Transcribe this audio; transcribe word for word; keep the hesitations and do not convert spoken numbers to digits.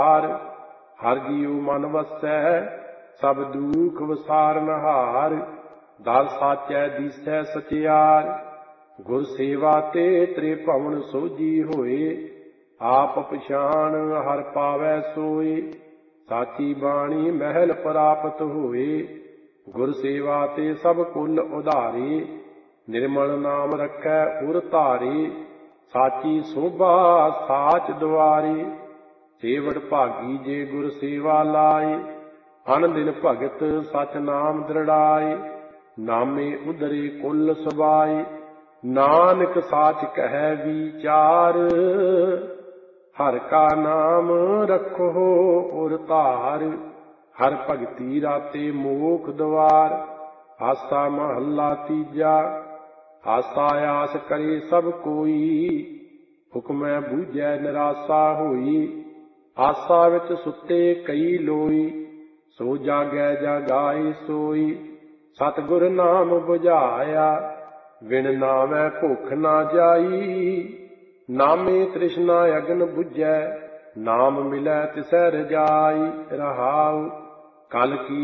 ਹਰ ਜੀਉ ਮਨ ਵਸੈ ਸਭ ਦੁਖ ਵਿਸਾਰਨ ਹਾਰ। ਦਰ ਸਾਚੈ ਦੀਸੈ ਸਚਿਆਰ ਗੁਰ ਸੇਵਾ ਤੇ ਤ੍ਰੇ ਭਵਨ ਸੋਝੀ ਹੋਏ। ਆਪ ਪਛਾਣ ਹਰ ਪਾਵੈ ਸੋਏ ਸਾਚੀ ਬਾਣੀ ਮਹਿਲ ਪ੍ਰਾਪਤ ਹੋਏ। ਗੁਰ ਸੇਵਾ ਤੇ ਸਭ ਕੁਲ ਉਧਾਰੇ ਨਿਰਮਲ ਨਾਮ ਰੱਖੈ ਉਰ ਧਾਰੇ। ਸਾਚੀ ਸੋਭਾ ਸਾਚ ਦੁਆਰੇ ਸੇਵੜ ਭਾਗੀ ਜੇ ਗੁਰ ਸੇਵਾ ਲਾਏ। ਅਨ ਦਿਨ ਭਗਤ ਸਚ ਨਾਮ ਦ੍ਰਿੜਾਏ ਨਾਮੇ ਉਧਰੇ ਕੁਲ ਸਬਾਏ। ਨਾਨਕ ਸਾਚ ਕਹੈ ਵੀਚਾਰ ਹਰਿ ਕਾ ਨਾਮ ਰਖੋ ਉਰ ਧਾਰ। ਹਰਿ ਭਗਤੀ ਰਾਤੇ ਮੋਖ ਦੁਆਰ। ਆਸਾ ਮਹੱਲਾ ਤੀਜਾ। ਆਸਾ ਆਸ ਕਰੇ ਸਭ ਕੋਈ ਹੁਕਮੈ ਬੂਝੈ ਨਿਰਾਸਾ ਹੋਈ। ਆਸਾ ਵਿੱਚ ਸੁੱਤੇ ਕਈ ਲੋਈ ਸੋ ਜਾਗੈ ਜਾਗਾਏ ਸੋਈ। ਸਤਿਗੁਰ ਨਾਮ ਬੁਝਾਇਆ ਵਿਣ ਨਾਮੈ ਭੁਖ ਨਾ ਜਾਈ। ਨਾਮੇ ਤ੍ਰਿਸ਼ਨਾ ਅਗਨ ਬੁਝੈ ਨਾਮ ਮਿਲੈ ਤਿਸੈ ਰਜਾਈ। ਰਹਾਉ ਕਲ ਕੀ